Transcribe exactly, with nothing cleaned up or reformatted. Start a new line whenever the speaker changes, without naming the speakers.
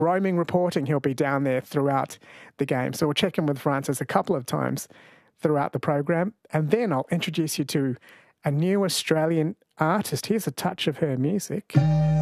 roaming reporting. He'll be down there throughout the game. So we'll check in with Francis a couple of times throughout the program. And then I'll introduce you to a new Australian artist. Here's a touch of her music.